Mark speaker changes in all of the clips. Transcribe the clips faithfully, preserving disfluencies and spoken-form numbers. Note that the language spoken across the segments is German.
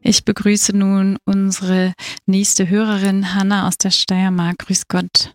Speaker 1: Ich begrüße nun unsere nächste Hörerin, Hanna aus der Steiermark. Grüß Gott.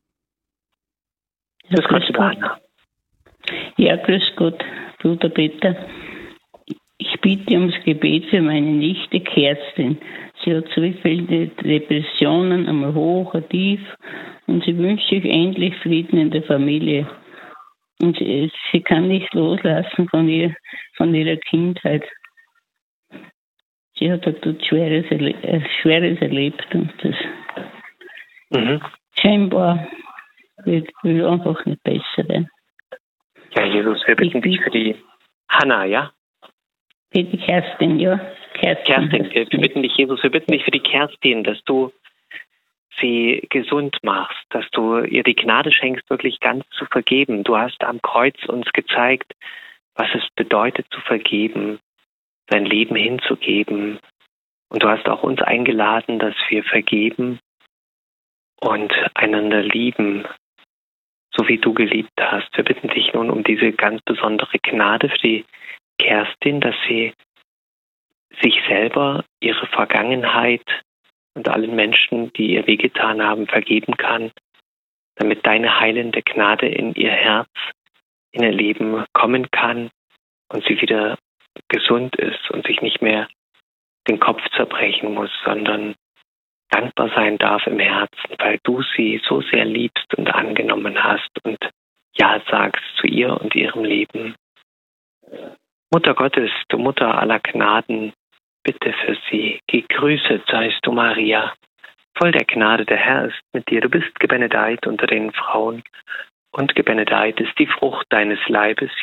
Speaker 2: Ja, grüß Gott. Ja, grüß Gott, Bruder Peter. Ich bitte ums Gebet für meine Nichte Kerstin. Sie hat so viele Depressionen, einmal hoch, ein tief, und sie wünscht sich endlich Frieden in der Familie. Und sie, sie kann nicht loslassen von, ihr, von ihrer Kindheit. Sie hat dort Schweres, erle- äh, Schweres erlebt und das
Speaker 3: Mhm.
Speaker 2: scheinbar wird, will einfach nicht besser werden.
Speaker 3: Ja, Jesus, wir bitten
Speaker 2: Ich
Speaker 3: dich für die Hanna, ja?
Speaker 2: Bitte Kerstin, ja? Kerstin.
Speaker 3: Kerstin, wir wir bitten dich, Jesus, wir bitten dich für die Kerstin, dass du sie gesund machst, dass du ihr die Gnade schenkst, wirklich ganz zu vergeben. Du hast am Kreuz uns gezeigt, was es bedeutet zu vergeben, sein Leben hinzugeben. Und du hast auch uns eingeladen, dass wir vergeben und einander lieben, so wie du geliebt hast. Wir bitten dich nun um diese ganz besondere Gnade für die Kerstin, dass sie sich selber, ihre Vergangenheit und allen Menschen, die ihr wehgetan haben, vergeben kann, damit deine heilende Gnade in ihr Herz, in ihr Leben kommen kann und sie wieder gesund ist und sich nicht mehr den Kopf zerbrechen muss, sondern dankbar sein darf im Herzen, weil du sie so sehr liebst und angenommen hast und Ja sagst zu ihr und ihrem Leben. Mutter Gottes, du Mutter aller Gnaden, bitte für sie. Gegrüßet seist du, Maria, voll der Gnade, der Herr ist mit dir. Du bist gebenedeit unter den Frauen und gebenedeit ist die Frucht deines Leibes,